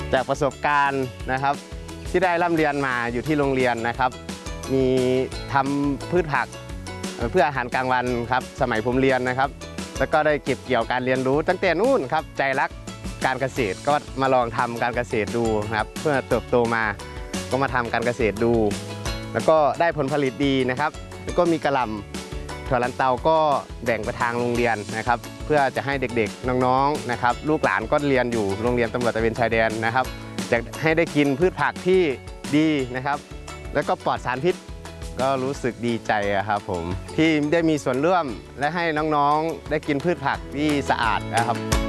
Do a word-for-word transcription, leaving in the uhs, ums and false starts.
จากประสบการณ์นะครับที่ได้ร่ำเรียนมาอยู่ที่โรงเรียนนะครับมีทำพืชผักเพื่ออาหารกลางวันครับสมัยผมเรียนนะครับแล้วก็ได้เก็บเกี่ยวการเรียนรู้ตั้งแต่นู่นครับใจรักการเกษตรก็มาลองทำการเกษตรดูครับเพื่อเติบโตมาก็มาทำการเกษตรดูแล้วก็ได้ผลผลิตดีนะครับแล้วก็มีกระหล่ำถั่วลันเตาก็แบ่งไปทางโรงเรียนนะครับเพื่อจะให้เด็กๆน้องๆนะครับลูกหลานก็เรียนอยู่โรงเรียนตำรวจตระเวนชายแดนนะครับจะให้ได้กินพืชผักที่ดีนะครับแล้วก็ปลอดสารพิษก็รู้สึกดีใจครับผมที่ได้มีส่วนร่วมและให้น้องๆได้กินพืชผักที่สะอาดนะครับ